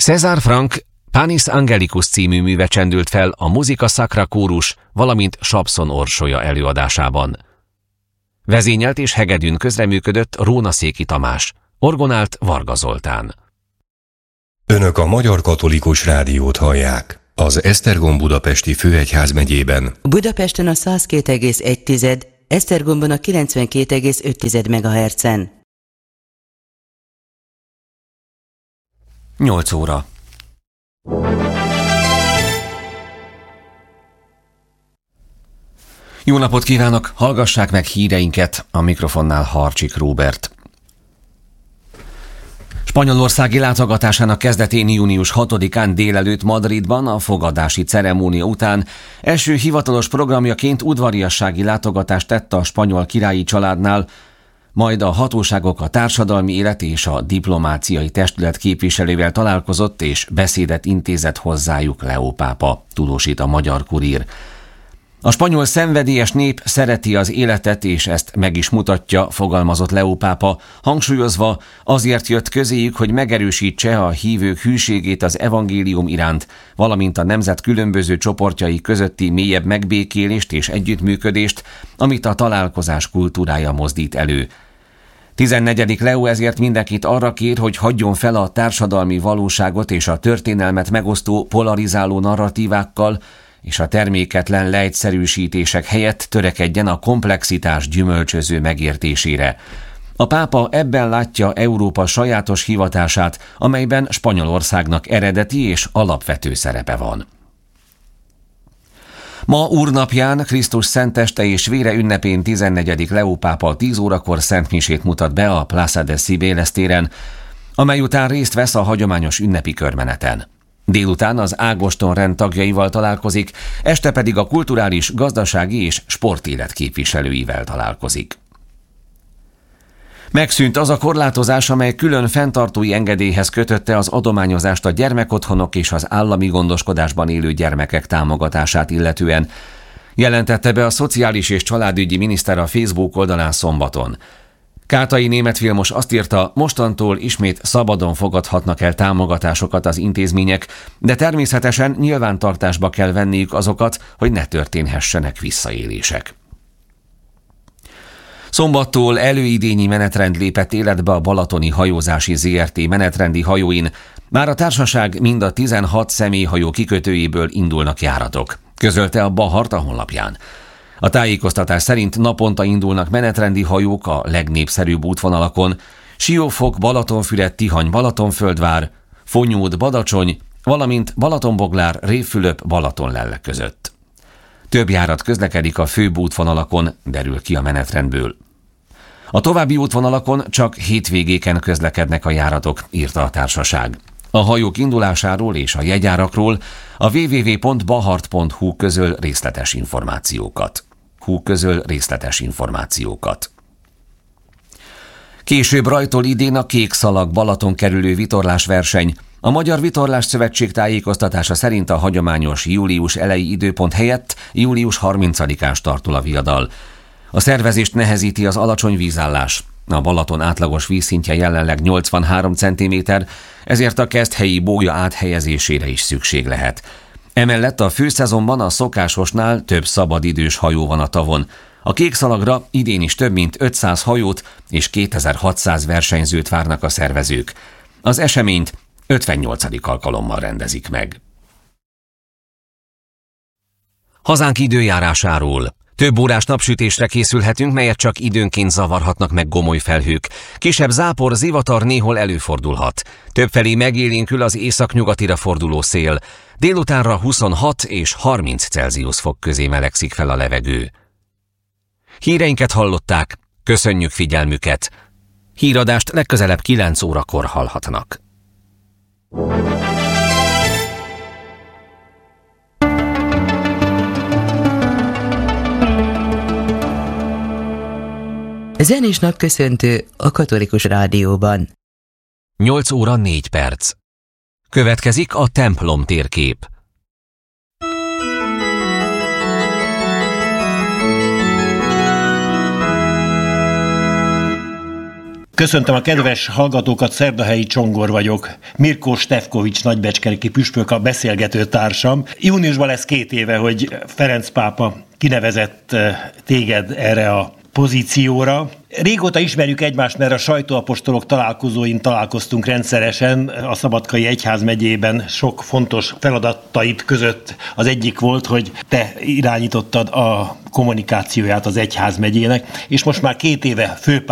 César Franck Panis Angelicus című műve csendült fel a Musica Sacra kórus, valamint Sapszon orsolya előadásában. Vezényelt és hegedűn közreműködött Rónaszéki Tamás, orgonált Varga Zoltán. Önök a Magyar Katolikus Rádiót hallják. Az Esztergom budapesti főegyházmegyében. Budapesten a 102,1, Esztergomban a 92,5 MHz-en. 8 óra. Jó napot kívánok, hallgassák meg híreinket, a mikrofonnál Harcsik Róbert. Spanyolországi látogatásának kezdetén június 6-án délelőtt Madridban a fogadási ceremónia után első hivatalos programjaként udvariassági látogatást tett a spanyol királyi családnál, majd a hatóságok a társadalmi élet és a diplomáciai testület képviselővel találkozott és beszédet intézett hozzájuk Leó pápa, tudósít a Magyar Kurír. A spanyol szenvedélyes nép szereti az életet, és ezt meg is mutatja, fogalmazott Leó pápa, hangsúlyozva, azért jött közéjük, hogy megerősítse a hívők hűségét az evangélium iránt, valamint a nemzet különböző csoportjai közötti mélyebb megbékélést és együttműködést, amit a találkozás kultúrája mozdít elő. 14. Leó ezért mindenkit arra kér, hogy hagyjon fel a társadalmi valóságot és a történelmet megosztó polarizáló narratívákkal, és a terméketlen leegyszerűsítések helyett törekedjen a komplexitás gyümölcsöző megértésére. A pápa ebben látja Európa sajátos hivatását, amelyben Spanyolországnak eredeti és alapvető szerepe van. Ma úrnapján, Krisztus szenteste és vére ünnepén 14. Leó pápa 10 órakor szentmisét mutat be a Plaza de Cibeles téren, amely után részt vesz a hagyományos ünnepi körmeneten. Délután az Ágoston rend tagjaival találkozik, este pedig a kulturális, gazdasági és sportélet képviselőivel találkozik. Megszűnt az a korlátozás, amely külön fenntartói engedélyhez kötötte az adományozást a gyermekotthonok és az állami gondoskodásban élő gyermekek támogatását illetően, jelentette be a Szociális és Családügyi Miniszter a Facebook oldalán szombaton. Kátai német Vilmos azt írta, mostantól ismét szabadon fogadhatnak el támogatásokat az intézmények, de természetesen nyilvántartásba kell venniük azokat, hogy ne történhessenek visszaélések. Szombattól előidényi menetrend lépett életbe a Balatoni Hajózási Zrt. Menetrendi hajóin, már a társaság mind a 16 személyhajó kikötőjéből indulnak járatok, közölte a Bahart a honlapján. A tájékoztatás szerint naponta indulnak menetrendi hajók a legnépszerűbb útvonalakon: Siófok, Balatonfüred, Tihany, Balatonföldvár, Fonyód, Badacsony, valamint Balatonboglár, Révfülöp, Balatonlelle között. Több járat közlekedik a főbb útvonalakon, derül ki a menetrendből. A további útvonalakon csak hétvégéken közlekednek a járatok, írta a társaság. A hajók indulásáról és a jegyárakról a www.bahart.hu közöl részletes információkat. Később rajtol idén a Kék Szalag Balaton kerülő vitorlásverseny. A Magyar Vitorlás Szövetség tájékoztatása szerint a hagyományos július eleji időpont helyett július 30-án startol a viadal. A szervezést nehezíti az alacsony vízállás. A Balaton átlagos vízszintje jelenleg 83 cm, ezért a keszthelyi bója áthelyezésére is szükség lehet. Emellett a főszezonban a szokásosnál több szabadidős hajó van a tavon. A Kék Szalagra idén is több mint 500 hajót és 2600 versenyzőt várnak a szervezők. Az eseményt 58. alkalommal rendezik meg. Hazánk időjárásáról. Több órás napsütésre készülhetünk, melyet csak időnként zavarhatnak meg gomoly felhők. Kisebb zápor, zivatar néhol előfordulhat. Többfelé megélénkül az északnyugatira forduló szél. Délutánra 26 és 30 Celsius fok közé melegszik fel a levegő. Híreinket hallották, köszönjük figyelmüket. Híradást legközelebb 9 órakor hallhatnak. Zenés napköszöntő a Katolikus Rádióban. 8 óra 4 perc. Következik a templom térkép. Köszöntöm a kedves hallgatókat, Szerdahelyi Csongor vagyok. Mirko Stefkovics nagybecskereki püspök a beszélgető társam. Júniusban lesz 2 éve, hogy Ferenc pápa kinevezett téged erre a pozícióra. Régóta ismerjük egymást, mert a sajtóapostolok találkozóin találkoztunk rendszeresen. A Szabadkai Egyházmegyében sok fontos feladatait között az egyik volt, hogy te irányítottad a kommunikációját az egyházmegyének, és most már 2 éve